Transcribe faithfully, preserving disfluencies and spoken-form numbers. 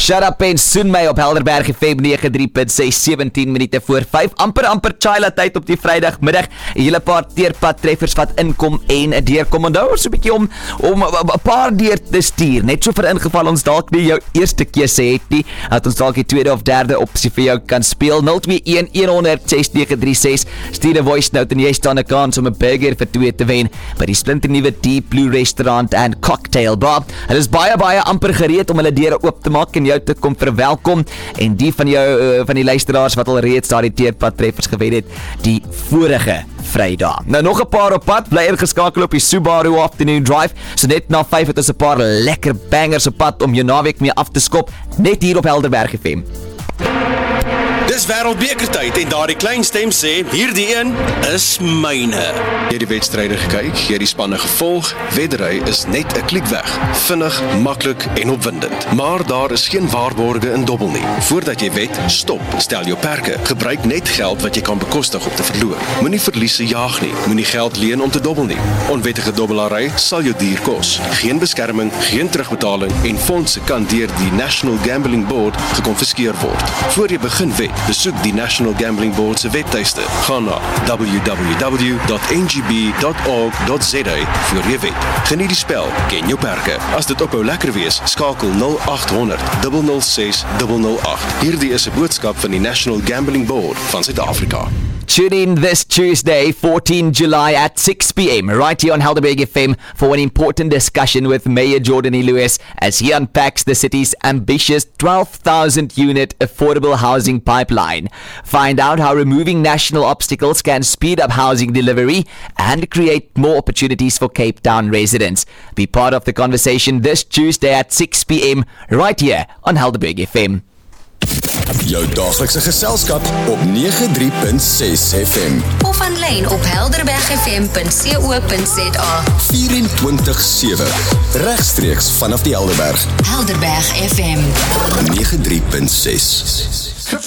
Shut Up en Soen My op Helderberg F M nege drie punt ses, sewentien minute voor vyf. Amper amper Chila tyd op die Vrydagmiddag. 'n Hele paar teerpad treffers wat inkom en deurkom. Onthou ons 'n bietjie om om 'n paar deur te stuur. Net so vir ingeval ons dalk nie jou eerste keuse het nie, dat ons dalk die tweede of derde opsie vir jou kan speel. nul twee een een honderd ses nege drie ses. Stuur 'n voice note en jy staan 'n kans om 'n burger vir twee te wen by die splinternuwe Deep Blue Restaurant and Cocktail Bar. Hulle is baie baie amper gereed om hulle deure oop te maak en jou te kom verwelkom, en die van jou uh, van die luisteraars wat al reeds daardie teerpad treffers gewen het die vorige Vrydag. Nou nog 'n paar op pad, bly ingeskakel op die Subaru Afternoon Drive. So net na vyf het ons 'n paar lekker bangers op pad om jou naweek mee af te skop, net hier op Helderberg F M. Dis wêreldbekertyd en daardie klein stem sê, hierdie een is myne. Jy het die wedstryde gekyk, jy het die spanne gevolg, weddery is net 'n klik weg. Vinnig, maklik en opwindend. Maar daar is geen waarborge in dobbel nie. Voordat jy wed, stop, stel jou perke. Gebruik net geld wat jy kan bekostig om te verloor. Moenie verliese jaag nie. Moenie geld leen om te dobbel nie. Onwettige dobbelary sal jou duur kos. Geen beskerming, geen terugbetaling en fondse kan deur die National Gambling Board gekonfiskeer word. Voor jy begin wed, besoek die National Gambling Board se webtuiste. Gaan na w w w dot n g b dot org dot z a voor jy weet. Geniet die spel, ken jou perke. As dit ophou lekker wees, skakel nul agt honderd nul nul ses nul nul agt. Hierdie is 'n boodskap van die National Gambling Board van Suid-Afrika. Tune in this Tuesday, fourteenth July at six p m right here on Helderberg F M for an important discussion with Mayor Jordan E. Lewis as he unpacks the city's ambitious twelve thousand unit affordable housing pipeline. Find out how removing national obstacles can speed up housing delivery and create more opportunities for Cape Town residents. Be part of the conversation this Tuesday at six p m right here on Helderberg F M. Jou daaglikse geselskap op nege drie punt ses F M. Of aanlyn op helderberg f m punt co punt z a. vyf sewe. Regstreeks vanaf die Helderberg. Helderberg F M nege drie punt ses.